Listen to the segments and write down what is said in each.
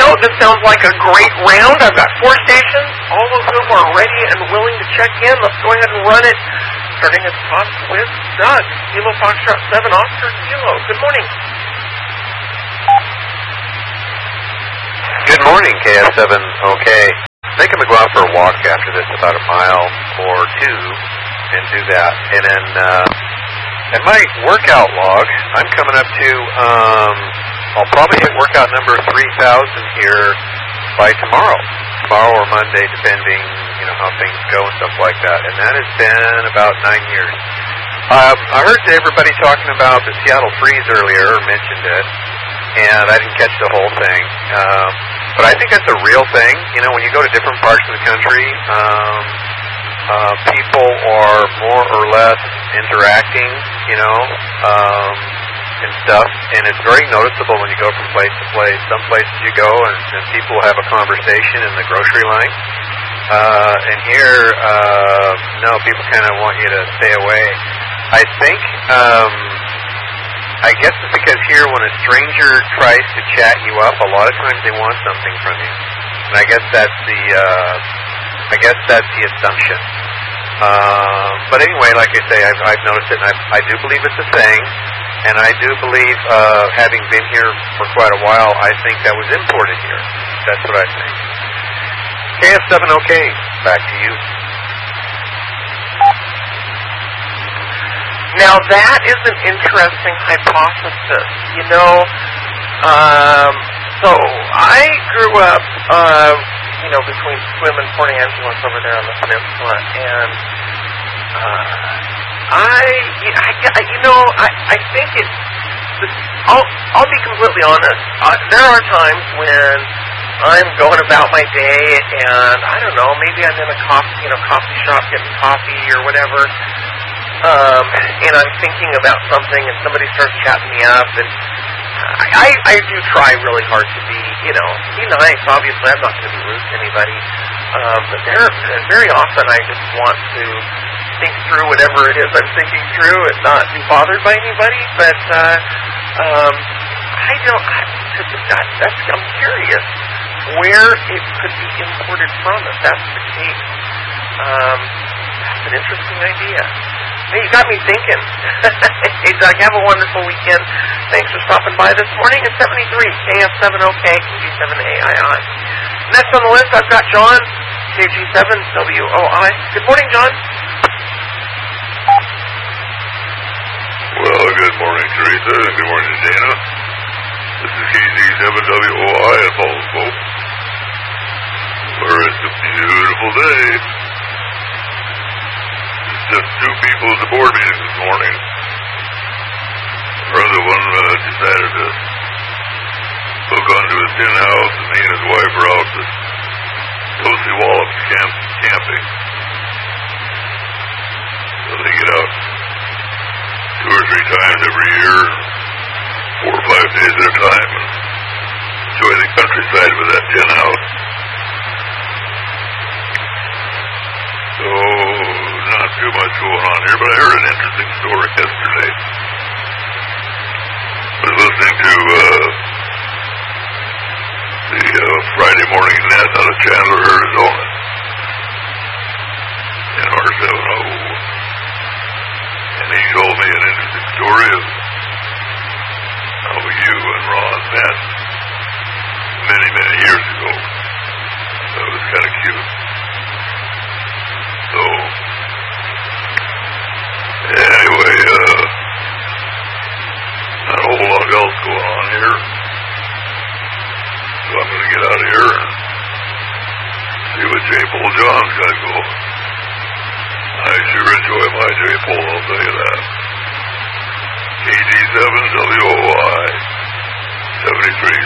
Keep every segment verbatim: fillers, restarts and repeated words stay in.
go. This sounds like a great round. I've got four stations, all of whom are ready and willing to check in. Let's go ahead and run it. Starting at the top with Doug. Kilo Foxtrot seven, Oscar Kilo. Good morning. Good morning, K F seven. Okay. I think I'm going to go out for a walk after this, about a mile or two, and do that. And then, uh, at my workout log, I'm coming up to, um, I'll probably hit workout number three thousand here by tomorrow. Tomorrow or Monday, depending, you know, how things go and stuff like that. And that has been about nine years. Um, I heard everybody talking about the Seattle Freeze earlier, or mentioned it, and I didn't catch the whole thing. Um, but I think that's a real thing. You know, when you go to different parts of the country, um, uh, people are more or less interacting, you know, um, and stuff, and it's very noticeable when you go from place to place. Some places you go and, and people have a conversation in the grocery line, uh, and here, uh, no, people kind of want you to stay away. I think, um, I guess it's because here when a stranger tries to chat you up, a lot of times they want something from you, and I guess that's the, uh, I guess that's the assumption. Um, but anyway, like I say, I've, I've noticed it, and I, I do believe it's a thing. And I do believe, uh, having been here for quite a while, I think that was imported here. That's what I think. K F seven, okay. Back to you. Now, that is an interesting hypothesis. You know, um, so I grew up, uh, you know, between Sequim and Port Angeles over there on the peninsula, and, uh, I, I, you know, I, I think it's, I'll, I'll be completely honest. Uh, there are times when I'm going about my day and, I don't know, maybe I'm in a coffee, you know, coffee shop getting coffee or whatever, um, and I'm thinking about something and somebody starts chatting me up, and I, I do try really hard to be, you know, be nice. Obviously, I'm not going to be rude to anybody, um, but there, very often I just want to think through whatever it is I'm thinking through and not be bothered by anybody. But uh, um, I don't. I, that, that's, I'm curious where it could be imported from. If that's the case, um, that's an interesting idea. Hey, you got me thinking. Hey, Doug, have a wonderful weekend. Thanks for stopping by this morning at seventy-three K F seven O K, K G seven A I I. Next on the list, I've got John, K G seven W O I. Good morning, John. Well, good morning, Teresa, and good morning, Dana. This is K G seven W O I at Falls Boat, where it's a beautiful day. Just two people at the board meeting this morning. Our other one uh, decided to hook onto his tin house, and he and his wife are out to Toasty Wallops camp, camping. So they get out two or three times every year, four or five days at a time, and enjoy the countryside with that tin house. So, not too much going on here, but I heard an interesting story yesterday. I was listening to uh, the uh, Friday morning net out of Chandler, Arizona, in R seven oh, and he told me an interesting story of how you and Ron met many, many years ago. That was kind of cute. So, anyway, uh, not a whole lot else going on here. So I'm going to get out of here and see what J. Paul John's got going. I sure enjoy my J. Paul, I'll tell you that. K G seven W O I, seventy-three.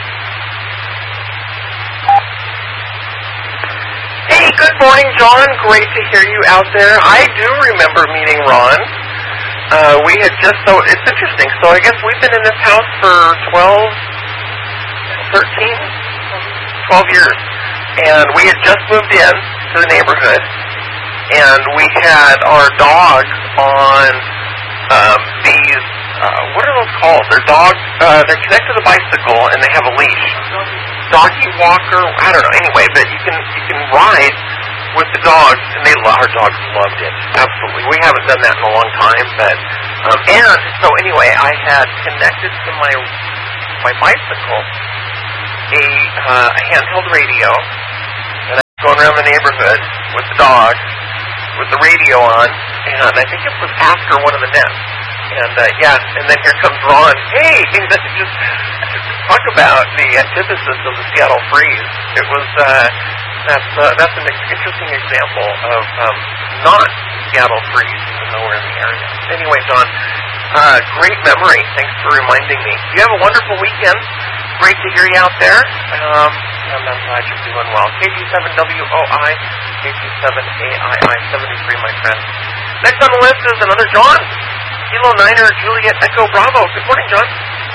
Hey, good morning, John. Great to hear you out there. I do remember meeting Ron. Uh, we had just, so it's interesting. So I guess we've been in this house for twelve, thirteen, twelve years. And we had just moved in to the neighborhood. And we had our dogs on um, these uh, what are those called? They're dogs, uh, they're connected to the bicycle and they have a leash. Doggy walker, I don't know, anyway, but you can, you can ride with the dogs, and they, our dogs loved it, absolutely. We haven't done that in a long time, but, um, and, so anyway, I had connected to my, my bicycle a, uh, a handheld radio, and I was going around the neighborhood with the dog, with the radio on, and I think it was after one of the nets. And, uh, yeah, and then here comes Ron. Hey! That's just, talk about the antithesis of the Seattle Freeze. It was, uh, that's, uh, that's an interesting example of, um, not Seattle Freeze, even though we're in the area. Anyway, John, uh, great memory. Thanks for reminding me. You have a wonderful weekend. Great to hear you out there. Um, and I'm glad you're doing well. K G seven W O I, K G seven A I I seventy-three, my friend. Next on the list is another John. Kilo Niner, Juliet Echo Bravo. Good morning, John.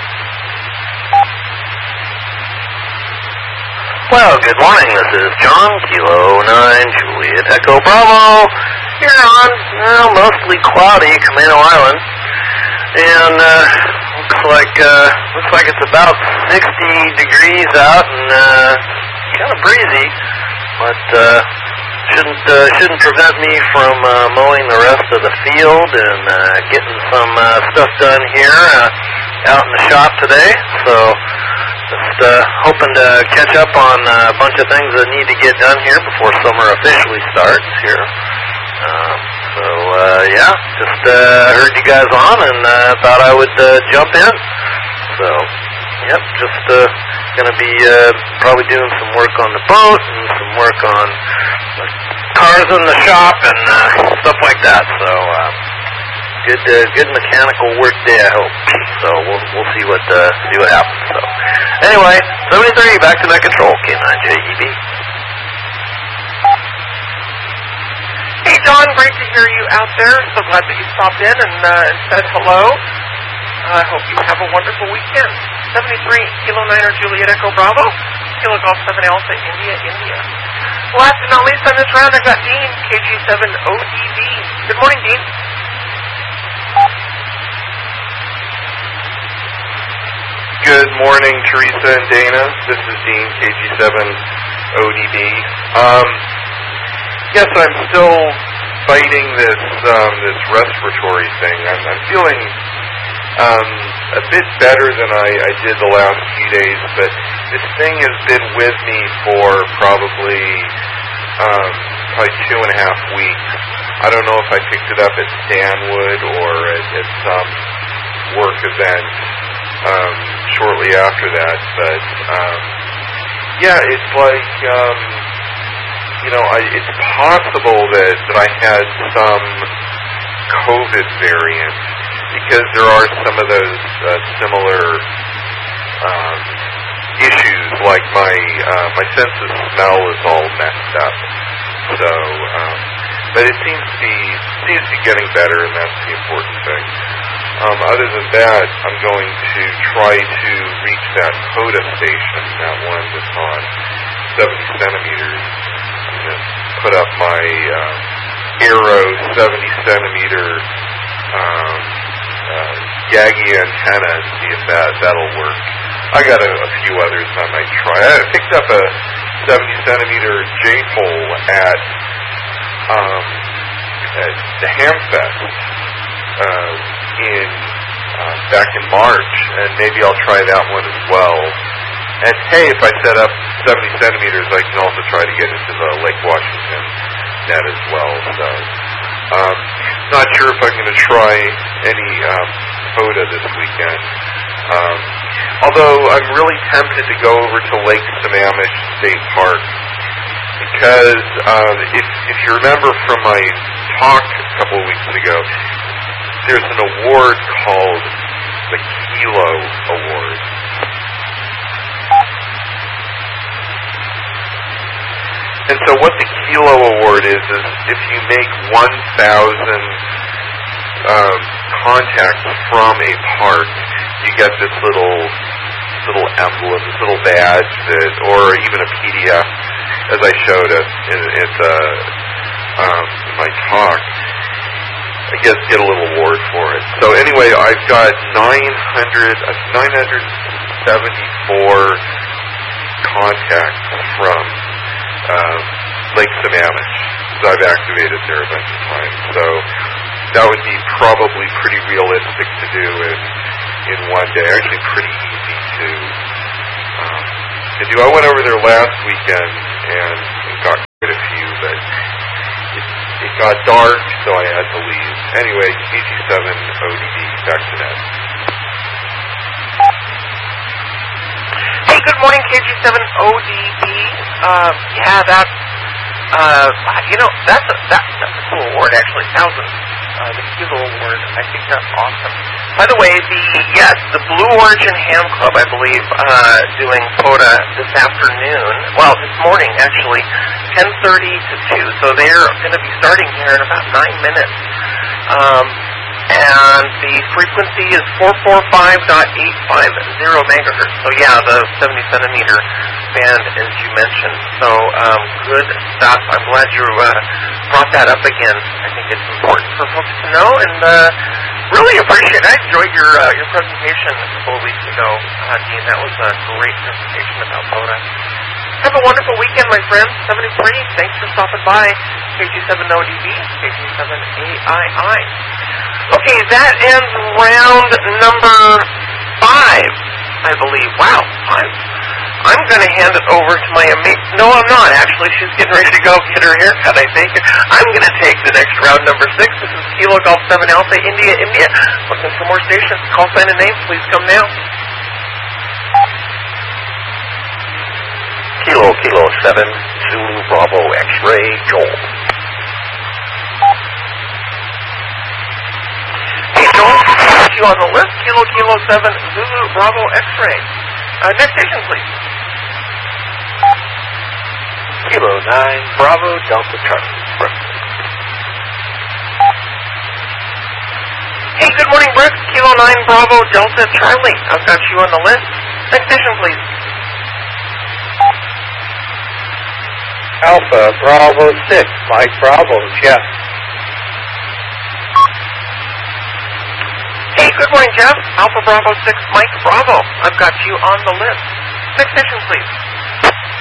Well, good morning. This is John, Kilo nine, Juliet Echo Bravo. Here on, well, mostly cloudy Camino Island. And, uh, looks like, uh, looks like it's about sixty degrees out and, uh, kind of breezy. But, uh, shouldn't, uh, shouldn't prevent me from, uh, mowing the rest of the field and, uh, getting some, uh, stuff done here, uh, out in the shop today. So, just, uh, hoping to catch up on uh, a bunch of things that need to get done here before summer officially starts here. Um, so, uh, yeah, just, uh, heard you guys on and, uh, thought I would, uh, jump in. So, yep, just, uh, gonna be, uh, probably doing some work on the boat and some work on the cars in the shop and, uh, stuff like that. So, uh, good, uh, good mechanical work day, I hope. So, we'll, we'll see what, uh, see what happens. So, anyway, seventy-three, back to that control, K nine J E B. Hey, John, great to hear you out there. So glad that you stopped in and, uh, and said hello. I hope you have a wonderful weekend. seventy-three, Kilo Niner, Juliet Echo Bravo, Kilo Golf seven Alpha, India, India. Last but not least on this round, I've got Dean, K G seven O D B. Good morning, Dean. Good morning, Teresa and Dana. This is Dean, K G seven O D B. Um, yes, I'm still fighting this um, this respiratory thing. I'm, I'm feeling um, a bit better than I, I did the last few days, but this thing has been with me for probably um, probably two and a half weeks. I don't know if I picked it up at Stanwood or at, at some work event um, shortly after that, but um, yeah, it's like um, you know, I, it's possible that, that I had some COVID variant because there are some of those uh, similar um, issues, like my uh, my sense of smell is all messed up. So, um, but it seems to be seems to be getting better, and that's the important thing. Um, other than that, I'm going to try to reach that POTA station, that one that's on seventy centimeters. I'm going to put up my um, Aero seventy centimeter um, uh, Yagi antenna and see if that, that'll work. I got a, a few others I might try. I picked up a seventy centimeter J-pole at, um, at the Hamfest uh, in uh, back in March, and maybe I'll try that one as well. And hey, if I set up seventy centimeters, I can also try to get into the Lake Washington net as well. So, um, not sure if I'm going to try any um, POTA this weekend. Um, although I'm really tempted to go over to Lake Sammamish State Park because um, if if you remember from my talk a couple of weeks ago, there's an award called the Kilo Award. And so what the Kilo Award is, is if you make one thousand um, contacts from a park, you get this little little emblem, this little badge, that, or even a P D F, as I showed it in, in, the, um, in my talk. I guess, get a little award for it. So anyway, I've got nine hundred, uh, nine hundred seventy-four contacts from uh, Lake Sammamish. So I've activated there a bunch of times. So that would be probably pretty realistic to do in, in one day. Actually pretty easy to, um, to do. I went over there last weekend and, and got quite a few, but it, it got dark, so I had to leave. Anyway, K G seven O D B, back to Ned. Hey, good morning, K G seven O D B. Uh, yeah, that, uh, you know, that's a, that, that's a cool award, actually. Thousand. Uh, the Kilo Award. I think that's awesome. By the way, the, yes, the Blue Origin Ham Club, I believe, uh, doing POTA this afternoon. Well, this morning, actually, ten thirty to two. So they're going to be starting here in about nine minutes. Um, and the frequency is four forty-five point eight five zero megahertz. So yeah, the seventy centimeter band, as you mentioned. So um, good stuff. I'm glad you uh, brought that up again. I think it's important for folks to know, and uh, really appreciate it. I enjoyed your uh, your presentation a couple of weeks ago, uh, Dean. That was a great presentation about POTA. Have a wonderful weekend, my friends. seventy-three, thanks for stopping by. K G seven O D B, K G seven A I I. Okay, that ends round number five, I believe. Wow, I'm, I'm going to hand it over to my ama- No, I'm not, actually. She's getting ready to go get her haircut, I think. I'm going to take the next round, number six. This is Kilo Golf seven Alpha, India, India. Looking for more stations. Call sign and name, please come now. Kilo, Kilo seven, Zulu Bravo X-Ray, Joel. Hey, Joel, put you on the list. Kilo, Kilo seven, Zulu Bravo X-Ray. Uh, next station, please. Kilo nine, Bravo Delta Charlie, Brooklyn. Hey, good morning, Brooke. Kilo nine, Bravo Delta Charlie. I've got you on the list. Next station, please. Alpha Bravo six, Mike Bravo, Jeff. Hey, good morning, Jeff. Alpha Bravo six, Mike Bravo. I've got you on the list. Next station, please.